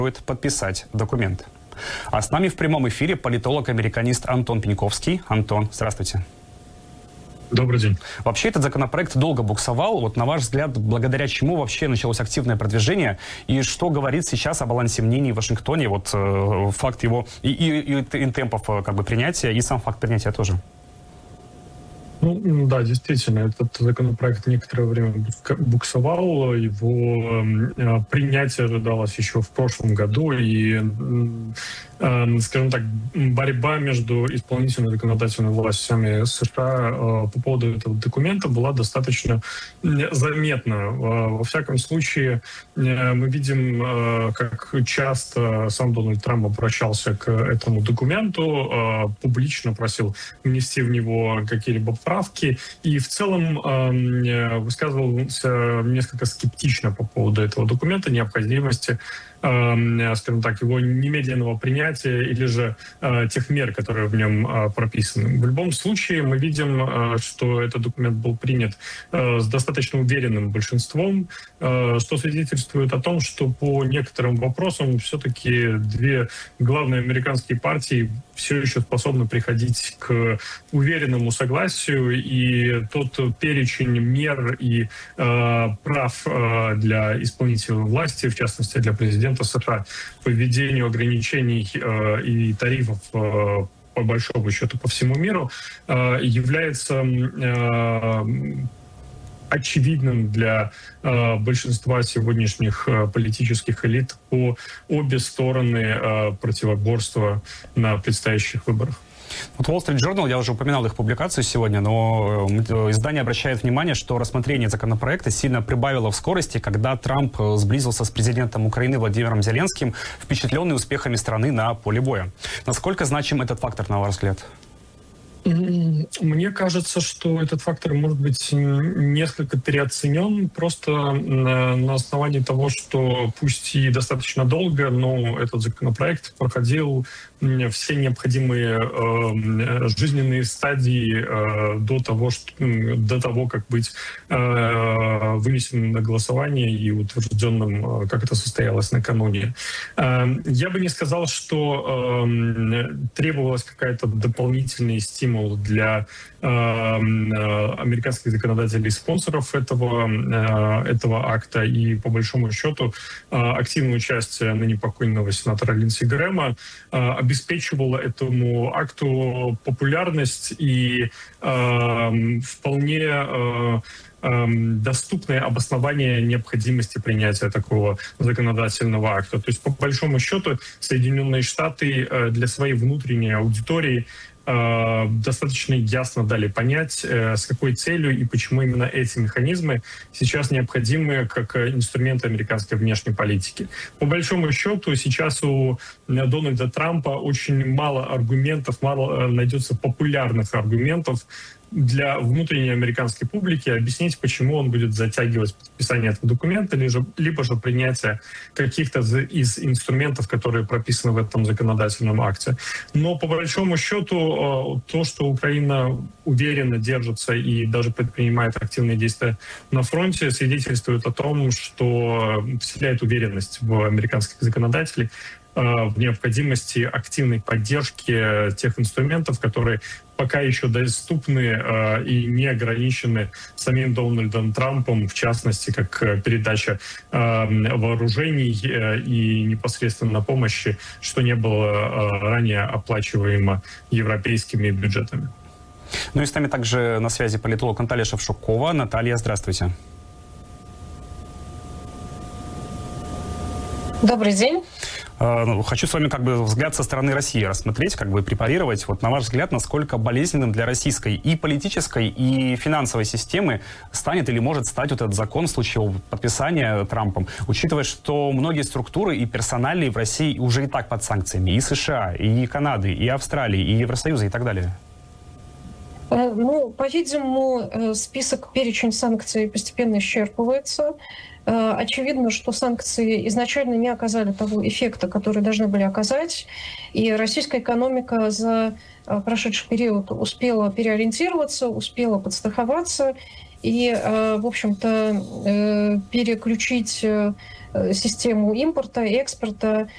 подписать документ. А с нами в прямом эфире политолог-американист Антон Пеньковский. Антон, здравствуйте. Добрый день. Вообще этот законопроект долго буксовал. Вот на ваш взгляд, благодаря чему вообще началось активное продвижение? И что говорит сейчас о балансе мнений в Вашингтоне? Вот факт его и темпов принятия, и сам факт принятия тоже. Ну, да, действительно, этот законопроект некоторое время буксовал, его принятие ожидалось еще в прошлом году, и, скажем так, борьба между исполнительной и законодательной властями США по поводу этого документа была достаточно заметна. Во всяком случае, мы видим, как часто сам Дональд Трамп обращался к этому документу, публично просил внести в него какие-либо правки, и в целом высказывался несколько скептично по поводу этого документа, необходимости, скажем так, его немедленного принятия или же тех мер, которые в нем прописаны. В любом случае мы видим, что этот документ был принят с достаточно уверенным большинством, что свидетельствует о том, что по некоторым вопросам все-таки две главные американские партии все еще способны приходить к уверенному согласию, и тот перечень мер и прав для исполнительной власти, в частности для президента США, по введению ограничений и тарифов по большому счету по всему миру, является очевидным для большинства сегодняшних политических элит по обе стороны противоборства на предстоящих выборах. Вот Wall Street Journal, я уже упоминал их публикацию сегодня, но издание обращает внимание, что рассмотрение законопроекта сильно прибавило в скорости, когда Трамп сблизился с президентом Украины Владимиром Зеленским, впечатленный успехами страны на поле боя. Насколько значим этот фактор, на ваш взгляд? Мне кажется, что этот фактор может быть несколько переоценен просто на основании того, что пусть и достаточно долго, но этот законопроект проходил все необходимые жизненные стадии до того, как быть вынесенным на голосование и утвержденным, как это состоялось накануне. Я бы не сказал, что требовалась какая-то дополнительный стимул для американских законодателей и спонсоров этого акта. И по большому счету активное участие ныне покойного сенатора Линдси Грэма обеспечивало этому акту популярность и вполне доступное обоснование необходимости принятия такого законодательного акта. То есть, по большому счету, Соединенные Штаты для своей внутренней аудитории достаточно ясно дали понять, с какой целью и почему именно эти механизмы сейчас необходимы как инструменты американской внешней политики. По большому счету, сейчас у Дональда Трампа очень мало аргументов, мало найдется популярных аргументов для внутренней американской публики объяснить, почему он будет затягивать подписание этого документа, либо же принятие каких-то из инструментов, которые прописаны в этом законодательном акте. Но по большому счету то, что Украина уверенно держится и даже предпринимает активные действия на фронте, свидетельствует о том, что вселяет уверенность в американских законодателей в необходимости активной поддержки тех инструментов, которые пока еще доступны и не ограничены самим Дональдом Трампом, в частности, как передача вооружений и непосредственно помощи, что не было ранее оплачиваемо европейскими бюджетами. Ну и с нами также на связи политолог Наталья Шевчукова. Наталья, здравствуйте. Добрый день. Хочу с вами взгляд со стороны России рассмотреть, препарировать. Вот на ваш взгляд, насколько болезненным для российской и политической, и финансовой системы станет или может стать вот этот закон в случае его подписания Трампом, учитывая, что многие структуры и персональные в России уже и так под санкциями, и США, и Канады, и Австралии, и Евросоюза, и так далее? Ну, по-видимому, перечень санкций постепенно исчерпывается. Очевидно, что санкции изначально не оказали того эффекта, который должны были оказать, и российская экономика за прошедший период успела переориентироваться, успела подстраховаться, и, в общем-то, переключить систему импорта, экспорта